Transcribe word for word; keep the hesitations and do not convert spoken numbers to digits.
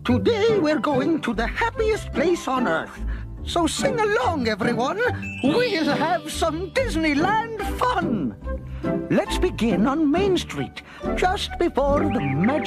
Today we're going to the happiest place on earth. So sing along, everyone. We'll have some Disneyland fun. Let's begin on Main Street, just before the magic